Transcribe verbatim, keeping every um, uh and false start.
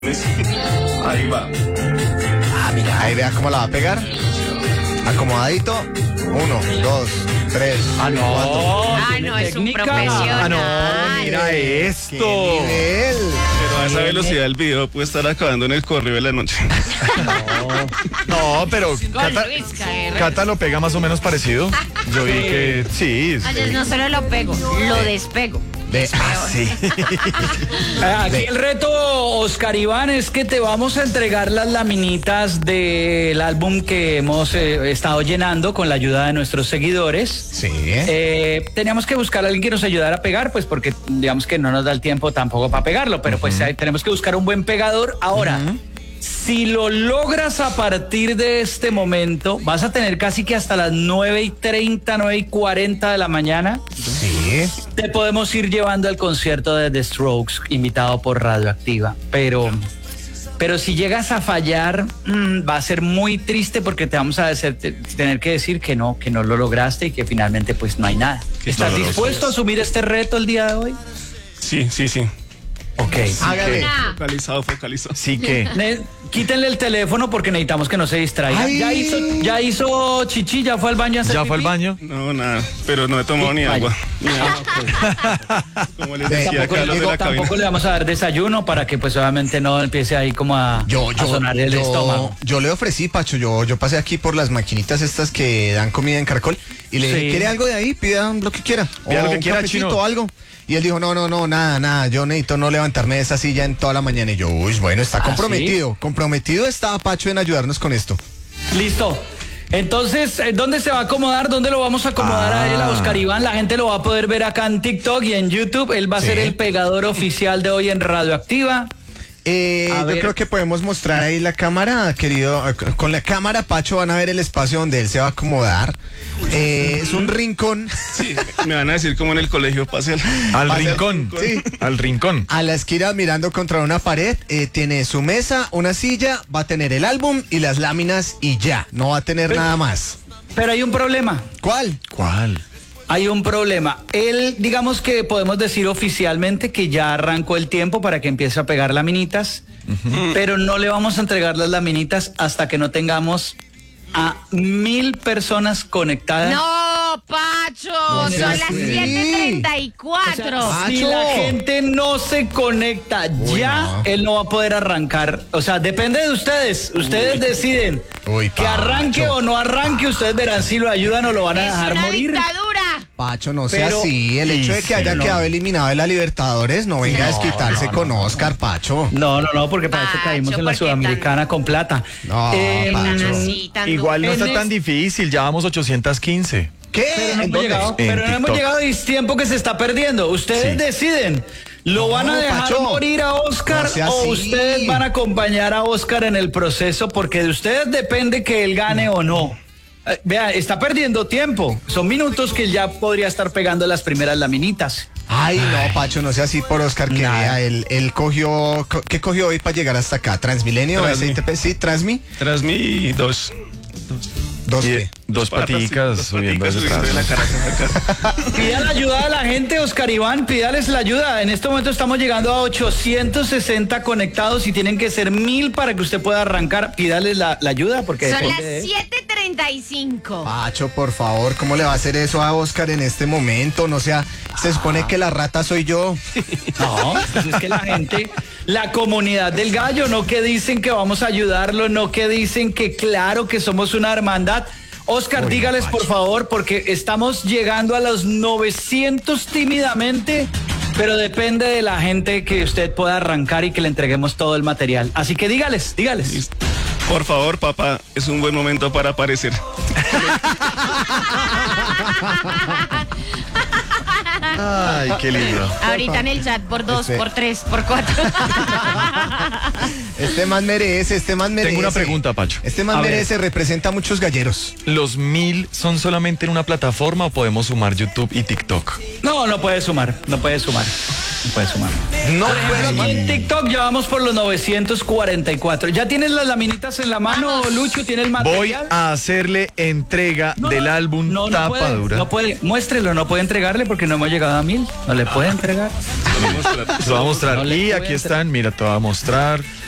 Ahí va. Ah, mira, ahí vea cómo la va a pegar. Acomodadito. Uno, dos, tres. Ah, no. Ah, no, es un profesional. Ah, no, mira esto. ¡Qué nivel! Pero a esa velocidad el video puede estar acabando en el correo de la noche. No, pero Cata, Cata lo pega más o menos parecido. Yo vi que sí. Oye, no solo lo pego, lo despego. De, ah, sí. Aquí el reto, Oscar Iván, es que te vamos a entregar las laminitas del álbum que hemos eh, estado llenando con la ayuda de nuestros seguidores. Sí. Eh, teníamos que buscar a alguien que nos ayudara a pegar, pues porque digamos que no nos da el tiempo tampoco para pegarlo, pero uh-huh. pues eh, tenemos que buscar un buen pegador. Ahora, uh-huh. si lo logras a partir de este momento, vas a tener casi que hasta las nueve y treinta, nueve y cuarenta de la mañana. Sí. Te podemos ir llevando al concierto de The Strokes, invitado por Radioactiva. Pero, pero si llegas a fallar, mmm, va a ser muy triste porque te vamos a hacer, te, tener que decir que no, que no lo lograste y que finalmente pues no hay nada. ¿Estás dispuesto a asumir este reto el día de hoy? Sí, sí, sí. Ok. Hágale. Focalizado, focalizado. Sí que. Ne- quítenle el teléfono porque necesitamos que no se distraiga. Ay. Ya hizo, ya hizo chichi, ya fue al baño a hacer ¿Ya fue al pipí? baño? No, nada, pero no he tomado ni Vaya. agua. Ni agua. Como les decía Tampoco, Carlos de la cabina. tampoco le vamos a dar desayuno para que pues obviamente no empiece ahí como a, Yo, yo, a sonar el yo, estómago. yo le ofrecí, Pacho, yo, yo pasé aquí por las maquinitas estas que dan comida en Caracol y le dije, Sí. ¿quiere algo de ahí? Pida lo que quiera. Pida O lo que un quiera, cafecito chino. o algo. Y él dijo, no, no, no, nada, nada, yo necesito no levantarme de esa silla en toda la mañana. Y yo, uy, bueno, está ¿Ah, comprometido, comprometido está Pacho en ayudarnos con esto. Listo. Entonces, eh, ¿dónde se va a acomodar? ¿Dónde lo vamos a acomodar Ah. a él, a Oscar Iván? La gente lo va a poder ver acá en TikTok y en YouTube. Él va a Sí. ser el pegador oficial de hoy en Radioactiva. Eh, A yo ver. creo que podemos mostrar ahí la cámara, querido. Con la cámara, Pacho, van a ver el espacio donde él se va a acomodar. Eh, es un rincón. Sí, me van a decir como en el colegio, pase al, Al Pase al rincón. Sí. Al rincón. A la esquina mirando contra una pared, eh, tiene su mesa, una silla, va a tener el álbum y las láminas y ya, no va a tener Pero- nada más. Pero hay un problema. ¿Cuál? ¿Cuál? Hay un problema. Él, digamos que podemos decir oficialmente que ya arrancó el tiempo para que empiece a pegar laminitas, pero no le vamos a entregar las laminitas hasta que no tengamos a mil personas conectadas. No, Pacho, No son seas las así. siete treinta y cuatro. O sea, si Pacho. la gente no se conecta Uy, ya, no. él no va a poder arrancar. O sea, depende de ustedes. Ustedes deciden Uy, que Pacho. arranque o no arranque. Ustedes verán si lo ayudan o lo van a Es dejar una morir. dictadura. Pacho, no sea Pero- así. El hecho de que haya no. quedado eliminado de la Libertadores no venga a desquitarse con Oscar, Pacho. No, no, no, porque para eso Pacho, caímos en la ¿por qué Sudamericana con plata. No, Eh, Pacho. Tan así, tan Igual no En está es- tan difícil, ya vamos ochocientos quince. ¿Qué? Pero no ¿En hemos dónde? llegado, En pero no hemos TikTok. llegado y es tiempo que se está perdiendo. Ustedes Sí. deciden. ¿Lo No, van a dejar Pacho. morir a Oscar No sea o así. ustedes van a acompañar a Oscar en el proceso? Porque de ustedes depende que él gane o no. Eh, vea, está perdiendo tiempo. Son minutos que él ya podría estar pegando las primeras laminitas. Ay, no, Pacho, no sea así por Oscar, que Nada. vea, él, él cogió, co- ¿qué cogió hoy para llegar hasta acá? ¿Transmilenio? Transmi. S I T P, sí, Transmi. tras mí dos. Dos, Y ¿qué? dos paticas Dos subiendo paticas ese subiendo de la trazo. cara. Pida la ayuda a la gente, Oscar Iván, pídales la ayuda. En este momento estamos llegando a ochocientos sesenta conectados y tienen que ser mil para que usted pueda arrancar. Pídales la, la ayuda porque Son depende las de- siete treinta y cinco. Pacho, por favor, ¿cómo le va a hacer eso a Oscar en este momento? No sea, se supone que la rata soy yo. No, pues es que la gente, la comunidad del gallo, no que dicen que vamos a ayudarlo, no que dicen que claro que somos una hermandad. Oscar, Uy, dígales Pacho. por favor, porque estamos llegando a los novecientos tímidamente, pero depende de la gente que usted pueda arrancar y que le entreguemos todo el material. Así que dígales, dígales. Por favor, papá, es un buen momento para aparecer. Ay, qué lindo. Ahorita en el chat por dos, Este- por tres, por cuatro. Este man merece, este man merece. Tengo una pregunta, Pacho. Este man A ver. merece, representa a muchos galleros. ¿Los mil son solamente en una plataforma o podemos sumar YouTube y TikTok? No, no puede sumar, no puede sumar, no puede sumar. No, Aquí en TikTok ya vamos por los novecientos cuarenta y cuatro. ¿Ya tienes las laminitas en la mano, Lucho? ¿Tiene el material? Voy a hacerle entrega No, del no, álbum no, no Tapa puede, Dura. no puede, muéstrelo, no puede entregarle porque no hemos llegado a mil. No le puede entregar. Se lo voy a mostrar. No le y voy a aquí entregar. están, mira, te voy a mostrar.